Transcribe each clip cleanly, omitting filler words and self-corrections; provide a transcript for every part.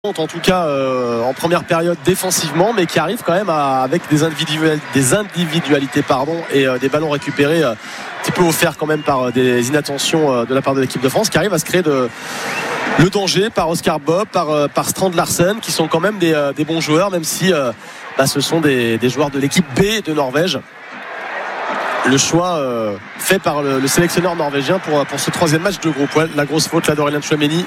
en tout cas en première période défensivement, mais qui arrive quand même avec des individualités et des ballons récupérés un petit peu offerts quand même par des inattentions de la part de l'équipe de France, qui arrive à se créer le danger par Oscar Bob, par Strand Larsen, qui sont quand même des bons joueurs, même si ce sont des joueurs de l'équipe B de Norvège. Le choix fait par le sélectionneur norvégien pour ce troisième match de groupe. La grosse faute là d'Aurélien Tchouaméni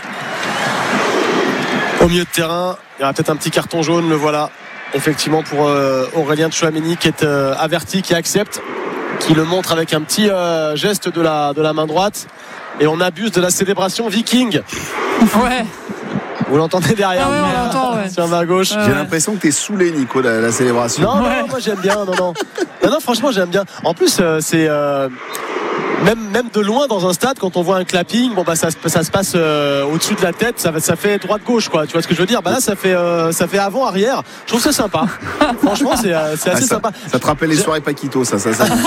au milieu de terrain. Il y aura peut-être un petit carton jaune, le voilà effectivement pour Aurélien Tchouaméni, qui est averti, qui accepte, qui le montre avec un petit geste de la main droite, et on abuse de la célébration viking. Ouais. Vous l'entendez derrière, on l'entend, ouais. Sur ma gauche. J'ai l'impression que t'es saoulé, Nico, la célébration. Non, moi j'aime bien. Non, franchement j'aime bien. En plus c'est même de loin dans un stade, quand on voit un clapping, ça se passe au-dessus de la tête, ça fait droite-gauche, quoi. Tu vois ce que je veux dire? Là ça fait avant-arrière. Je trouve ça sympa. Franchement c'est assez sympa. Ça te rappelle les soirées Paquito, ça.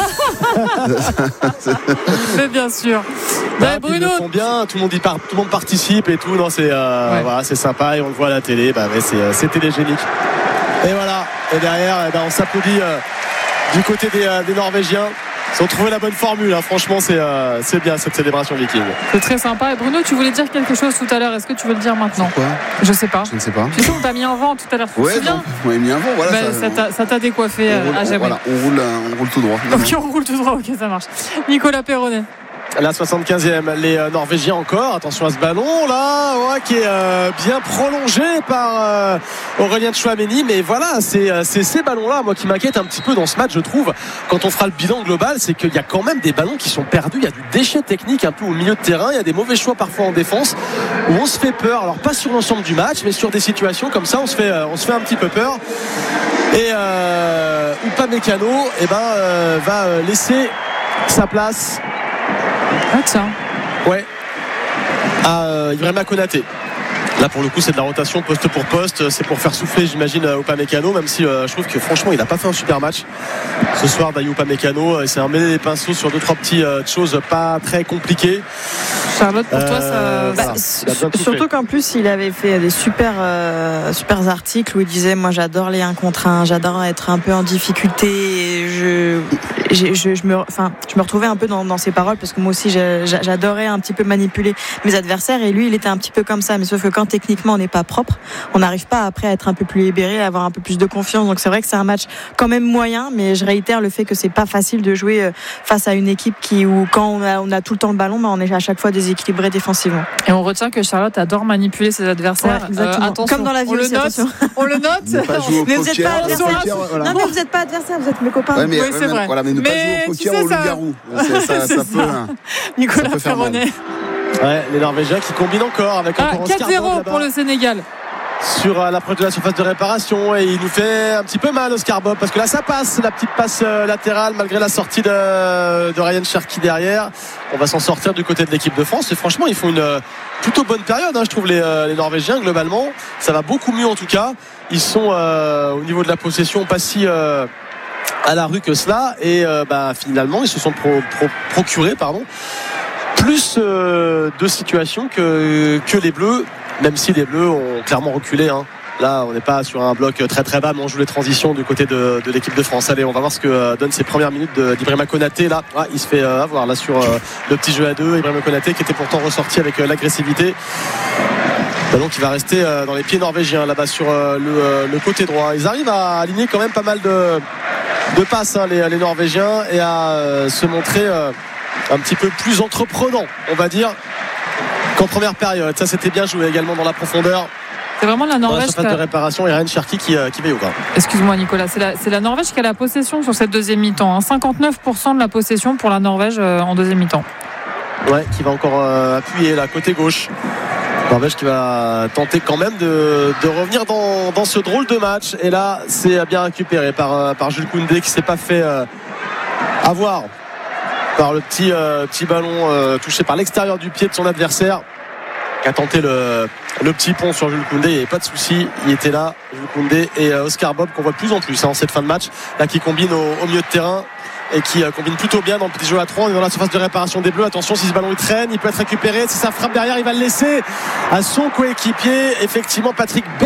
Mais bien sûr. Bruno, ils le font bien, tout le monde participe et tout. Non, voilà, c'est sympa, et on le voit à la télé. C'est télégénique. Et voilà. Et derrière, on s'applaudit du côté des Norvégiens. Ils ont trouvé la bonne formule, hein. Franchement c'est bien cette célébration viking. C'est très sympa. Et Bruno, tu voulais dire quelque chose tout à l'heure, est-ce que tu veux le dire maintenant? Quoi? Je sais pas. Je ne sais pas. Tu sais, on t'a mis un vent tout à l'heure. Ouais, on m'a mis un vent, voilà. Ça t'a décoiffé à jamais. Voilà, on roule tout droit. Ok, on roule tout droit, ok, ça marche. Nicolas Perronnet. La 75e, les Norvégiens encore. Attention à ce ballon là, qui est bien prolongé par Aurélien Tchouaméni. Mais voilà, c'est ces ballons-là, moi, qui m'inquiètent un petit peu dans ce match, je trouve. Quand on fera le bilan global, c'est qu'il y a quand même des ballons qui sont perdus. Il y a du déchet technique un peu au milieu de terrain. Il y a des mauvais choix parfois en défense où on se fait peur. Alors pas sur l'ensemble du match, mais sur des situations comme ça, on se fait un petit peu peur. Et Upamecano va laisser sa place. Ah tiens. Ouais. À Ibrahima Konaté. Là pour le coup c'est de la rotation poste pour poste. C'est pour faire souffler, j'imagine, Upamecano, même si je trouve que franchement il n'a pas fait un super match ce soir, Dayot Upamecano. C'est un mêlé des pinceaux sur 2-3 petites choses pas très compliquées. Charlotte, pour toi ça... surtout qu'en plus il avait fait des super articles où il disait moi j'adore les 1 contre 1, j'adore être un peu en difficulté, et je me retrouvais un peu dans ses paroles, parce que moi aussi j'adorais un petit peu manipuler mes adversaires, et lui il était un petit peu comme ça, mais sauf que quand techniquement on n'est pas propre, on n'arrive pas après à être un peu plus libéré, à avoir un peu plus de confiance. Donc c'est vrai que c'est un match quand même moyen, mais je réitère le fait que c'est pas facile de jouer face à une équipe où quand on a tout le temps le ballon, on est à chaque fois déséquilibré défensivement. Et on retient que Charlotte adore manipuler ses adversaires. Ouais, attention, comme dans la vie, on le note. Mais vous n'êtes pas adversaire. Non, mais vous n'êtes pas adversaire, vous êtes mes copains. Ouais, mais, oui, c'est vrai. Voilà, mais ne pas jouer au poker ou au loup-garou. Ça peut. Nicolas Perronnet. Ouais, les Norvégiens qui combinent encore avec encore 4-0 pour le Sénégal. Sur l'approche de la surface de réparation, et il nous fait un petit peu mal, Oscar Bob, parce que là ça passe, la petite passe latérale malgré la sortie de Ryan Cherki derrière. On va s'en sortir du côté de l'équipe de France, et franchement ils font une plutôt bonne période, je trouve, les Norvégiens. Globalement ça va beaucoup mieux, en tout cas ils sont au niveau de la possession pas si à la rue que cela, et finalement ils se sont procuré plus de situations que les Bleus, même si les Bleus ont clairement reculé. Là on n'est pas sur un bloc très très bas, mais on joue les transitions du côté de l'équipe de France. Allez, on va voir ce que donnent ces premières minutes d'Ibrahima Konaté. Là il se fait avoir là sur le petit jeu à deux. Ibrahima Konaté qui était pourtant ressorti avec l'agressivité. Ballon qui va rester dans les pieds norvégiens là-bas sur le côté droit. Ils arrivent à aligner quand même pas mal de passes, les Norvégiens, et à se montrer un petit peu plus entreprenant, on va dire, qu'en première période. Ça c'était bien joué également dans la profondeur. C'est vraiment la Norvège. Surface de réparation, et Ryan Cherki qui veille au gras. Excuse-moi Nicolas, c'est la Norvège qui a la possession sur cette deuxième mi-temps. 59% de la possession pour la Norvège en deuxième mi-temps. Ouais, qui va encore appuyer là côté gauche. Norvège qui va tenter quand même de revenir dans ce drôle de match. Et là c'est bien récupéré par Jules Koundé, qui s'est pas fait avoir par le petit ballon touché par l'extérieur du pied de son adversaire, qui a tenté le petit pont sur Jules Koundé. Il n'y avait pas de souci, il était là, Jules Koundé, et Oscar Bob, qu'on voit de plus en plus en cette fin de match, là qui combine au milieu de terrain et qui combine plutôt bien dans le petit jeu à 3. On est dans la surface de réparation des Bleus. Attention, si ce ballon il traîne, il peut être récupéré. Si ça frappe derrière, il va le laisser à son coéquipier. Effectivement, Patrick